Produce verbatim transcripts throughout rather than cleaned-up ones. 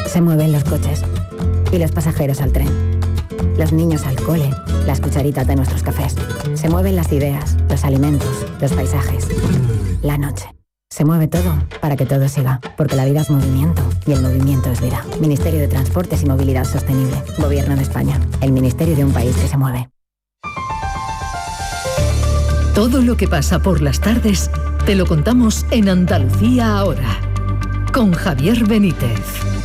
Se mueven los coches y los pasajeros al tren. Los niños al cole, las cucharitas de nuestros cafés. Se mueven las ideas, los alimentos, los paisajes. La noche. Se mueve todo para que todo siga, porque la vida es movimiento y el movimiento es vida. Ministerio de Transportes y Movilidad Sostenible. Gobierno de España. El ministerio de un país que se mueve. Todo lo que pasa por las tardes te lo contamos en Andalucía Ahora, con Javier Benítez.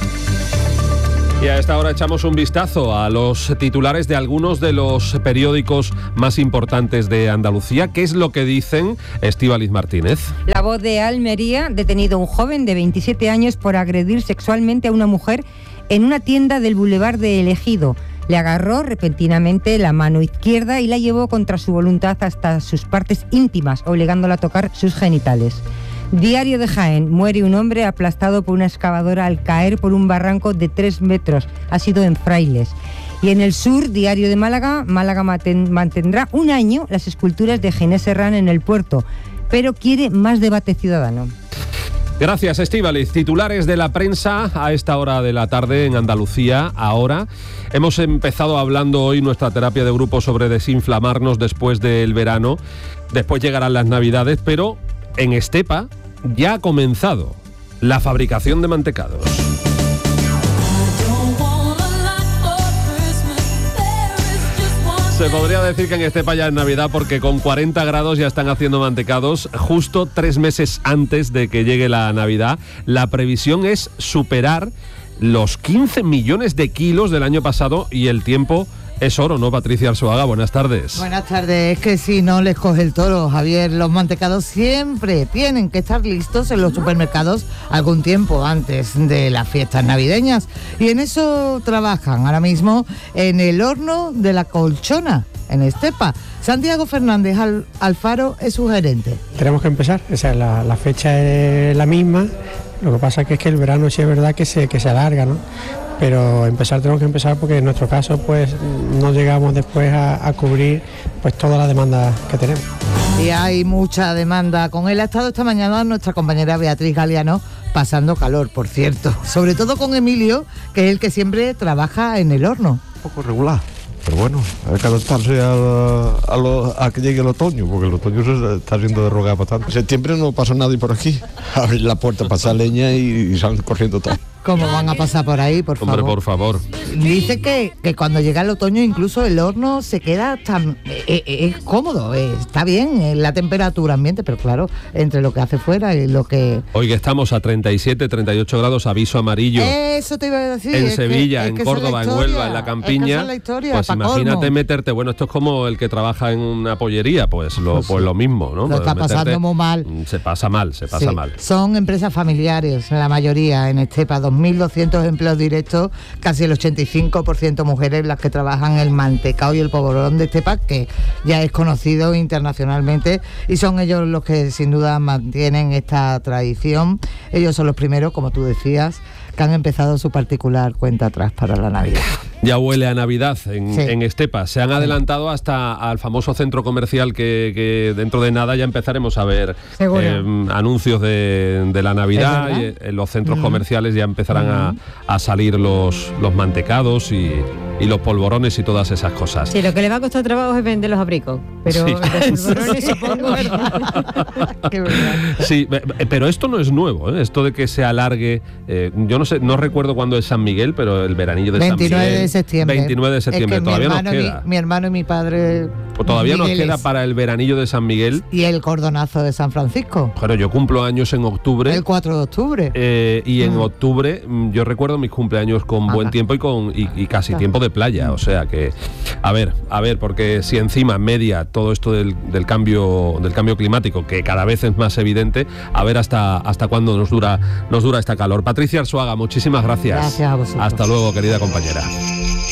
Y a esta hora echamos un vistazo a los titulares de algunos de los periódicos más importantes de Andalucía. ¿Qué es lo que dicen? Estíbaliz Martínez. La Voz de Almería, detenido un joven de veintisiete años por agredir sexualmente a una mujer en una tienda del Boulevard de El Ejido. Le agarró repentinamente la mano izquierda y la llevó contra su voluntad hasta sus partes íntimas, obligándola a tocar sus genitales. Diario de Jaén, muere un hombre aplastado por una excavadora al caer por un barranco de tres metros. Ha sido en Frailes. Y en el sur, Diario de Málaga, Málaga mantendrá un año las esculturas de Ginés Serrán en el puerto, pero quiere más debate ciudadano. Gracias, Estíbaliz. Titulares de la prensa a esta hora de la tarde en Andalucía Ahora. Hemos empezado hablando hoy nuestra terapia de grupo sobre desinflamarnos después del verano. Después llegarán las Navidades, pero en Estepa ya ha comenzado la fabricación de mantecados. Se podría decir que en Estepa ya es Navidad porque con cuarenta grados ya están haciendo mantecados justo tres meses antes de que llegue la Navidad. La previsión es superar los quince millones de kilos del año pasado y el tiempo es oro, ¿no, Patricia Arzuaga? Buenas tardes. Buenas tardes. Es que si no les coge el toro, Javier, los mantecados siempre tienen que estar listos en los supermercados algún tiempo antes de las fiestas navideñas. Y en eso trabajan ahora mismo en el horno de la Colchona, en Estepa. Santiago Fernández Al- Alfaro es su gerente. Tenemos que empezar, o sea, la, la fecha es la misma, lo que pasa que es que el verano sí es verdad que se, que se alarga, ¿no? Pero empezar tenemos que empezar porque en nuestro caso pues no llegamos después a, a cubrir pues toda la demanda que tenemos. Y hay mucha demanda. Con él ha estado esta mañana nuestra compañera Beatriz Galeano, pasando calor, por cierto. Sobre todo con Emilio, que es el que siempre trabaja en el horno. Un poco regular, pero bueno, hay que adaptarse a, a, lo, a que llegue el otoño, porque el otoño se está haciendo de rogar bastante. En septiembre no pasa nadie por aquí. Abrir la puerta, pasar leña y, y salen corriendo todos. ¿Cómo van a pasar por ahí, por favor? Hombre, por favor. Dice que, que cuando llega el otoño incluso el horno se queda tan... Eh, eh, es cómodo, eh, está bien eh, la temperatura ambiente, pero claro, entre lo que hace fuera y lo que... Hoy que estamos a treinta y siete, treinta y ocho grados, aviso amarillo. Eso te iba a decir. En es Sevilla, que, en es que Córdoba, en Huelva, en la Campiña. Es que historia, pues imagínate colmo. meterte, bueno, esto es como el que trabaja en una pollería, pues lo, pues, pues lo mismo, ¿no? Lo está Meterte, pasando muy mal. Se pasa mal, se pasa Sí. mal. Son empresas familiares, la mayoría en Estepa, dos mil doscientos empleos directos, casi el ochenta y cinco por ciento mujeres las que trabajan el mantecao y el polvorón de Estepa, que ya es conocido internacionalmente, y son ellos los que sin duda mantienen esta tradición. Ellos son los primeros, como tú decías, que han empezado su particular cuenta atrás para la Navidad. Ya huele a Navidad en, Sí. en Estepa. Se han adelantado hasta al famoso centro comercial que, que dentro de nada ya empezaremos a ver eh, anuncios de, de la Navidad. Y en los centros mm. comerciales ya empezarán mm. a, a salir los, los mantecados y, y los polvorones y todas esas cosas. Sí, lo que le va a costar trabajo es vender los abricos, pero sí. los polvorones supongo. Sí, pero esto no es nuevo, ¿eh? Esto de que se alargue, eh, yo no sé, no recuerdo cuándo es San Miguel, pero el veranillo de veintinueve San Miguel. de septiembre. veintinueve de septiembre, es que todavía mi nos hermano, queda. Mi, mi hermano y mi padre. Pues todavía Migueles. nos queda para el veranillo de San Miguel. Y el cordonazo de San Francisco. Bueno, yo cumplo años en octubre. El cuatro de octubre. Eh, y en mm. octubre yo recuerdo mis cumpleaños con Ajá. buen tiempo y con y, y casi Ajá. tiempo de playa. O sea que, a ver, a ver, porque si encima media todo esto del, del cambio del cambio climático, que cada vez es más evidente, a ver hasta hasta cuándo nos dura nos dura esta calor. Patricia Arzuaga, muchísimas gracias. Gracias a vosotros. Hasta luego, querida compañera.